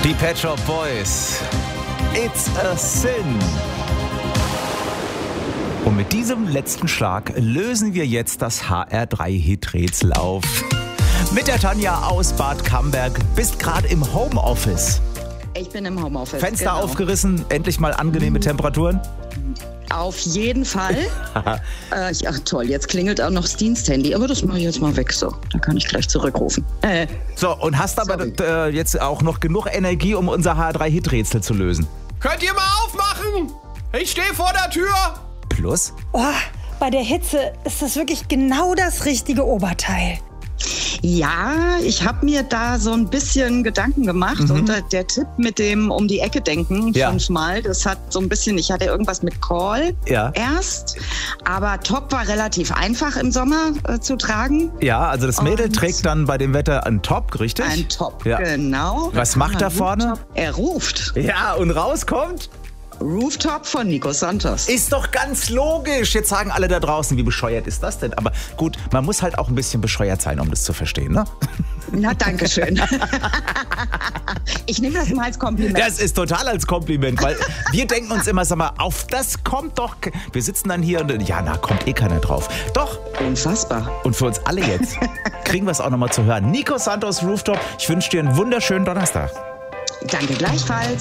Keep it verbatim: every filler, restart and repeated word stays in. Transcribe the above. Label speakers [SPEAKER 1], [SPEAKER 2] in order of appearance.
[SPEAKER 1] Die Pet Shop Boys. It's a Sin. Und mit diesem letzten Schlag lösen wir jetzt das H R drei Hit-Rätsel auf. Mit der Tanja aus Bad Camberg. Bist gerade im Homeoffice.
[SPEAKER 2] Ich bin im Homeoffice.
[SPEAKER 1] Fenster
[SPEAKER 2] genau.
[SPEAKER 1] aufgerissen, endlich mal angenehme Temperaturen.
[SPEAKER 2] Auf jeden Fall. äh, ich, ach toll, jetzt klingelt auch noch das Diensthandy. Aber das mache ich jetzt mal weg so. Da kann ich gleich zurückrufen. Äh,
[SPEAKER 1] so, und hast aber äh, jetzt auch noch genug Energie, um unser H R drei Hit-Rätsel zu lösen.
[SPEAKER 3] Könnt ihr mal aufmachen? Ich stehe vor der Tür.
[SPEAKER 1] Plus?
[SPEAKER 4] Oh, bei der Hitze ist das wirklich genau das richtige Oberteil.
[SPEAKER 2] ja, ich habe mir da so ein bisschen Gedanken gemacht.
[SPEAKER 1] Mhm.
[SPEAKER 2] Und der, der Tipp mit dem um die Ecke denken,
[SPEAKER 1] Ja.
[SPEAKER 2] fünfmal, das hat so ein bisschen, ich hatte irgendwas mit Call
[SPEAKER 1] Ja.
[SPEAKER 2] erst. Aber Top war relativ einfach im Sommer äh, zu tragen.
[SPEAKER 1] Ja, also das Mädel
[SPEAKER 2] Und-
[SPEAKER 1] trägt dann bei dem Wetter einen Top, richtig?
[SPEAKER 2] Ein Top,
[SPEAKER 1] Ja.
[SPEAKER 2] genau.
[SPEAKER 1] Was macht
[SPEAKER 2] Ah,
[SPEAKER 1] er vorne?
[SPEAKER 2] Rooftop. Er ruft.
[SPEAKER 1] Ja, und rauskommt?
[SPEAKER 2] Rooftop von Nico Santos.
[SPEAKER 1] Ist doch ganz logisch. Jetzt sagen alle da draußen, wie bescheuert ist das denn? Aber gut, man muss halt auch ein bisschen bescheuert sein, um das zu verstehen, ne?
[SPEAKER 2] Na, danke schön. Ich nehme das mal als Kompliment.
[SPEAKER 1] Das ist total als Kompliment, weil wir denken uns immer, sag mal, auf das kommt doch... ke- Wir sitzen dann hier und ja, na, kommt eh keiner drauf. Doch,
[SPEAKER 2] Unfassbar.
[SPEAKER 1] und für uns alle jetzt kriegen wir es auch nochmal zu hören. Nico Santos Rooftop, ich wünsche dir einen wunderschönen Donnerstag.
[SPEAKER 2] Danke gleichfalls.